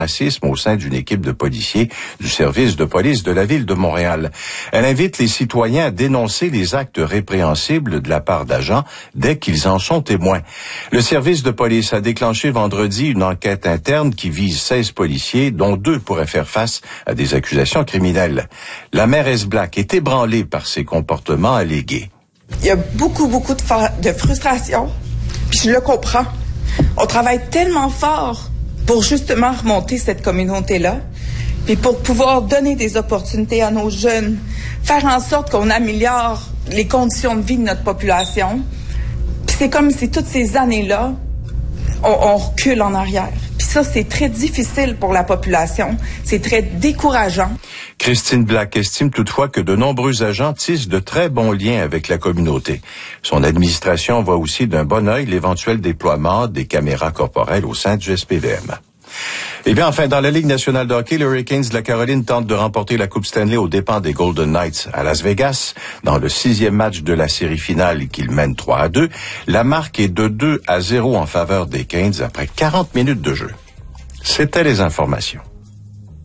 racisme au sein d'une équipe de policiers du service de police de la ville de Montréal. Elle invite les citoyens à dénoncer les actes répréhensibles de la part d'agents dès qu'ils en sont témoins. Le service de police a déclenché vendredi une enquête interne qui vise 16 policiers, dont 2 pourraient faire face à des accusations criminelles. La mairesse Black est ébranlée par ces comportements allégués. Il y a beaucoup de frustration, puis je le comprends. On travaille tellement fort pour justement remonter cette communauté-là, puis pour pouvoir donner des opportunités à nos jeunes, faire en sorte qu'on améliore les conditions de vie de notre population. Puis c'est comme si toutes ces années-là, on recule en arrière. Puis ça, c'est très difficile pour la population. C'est très décourageant. Christine Black estime toutefois que de nombreux agents tissent de très bons liens avec la communauté. Son administration voit aussi d'un bon œil l'éventuel déploiement des caméras corporelles au sein du SPVM. Eh bien, enfin, dans la Ligue nationale de hockey, les Hurricanes de la Caroline tentent de remporter la Coupe Stanley aux dépens des Golden Knights à Las Vegas. Dans le 6e match de la série finale qu'ils mènent 3-2, la marque est de 2-0 en faveur des Canes après 40 minutes de jeu. C'était les informations.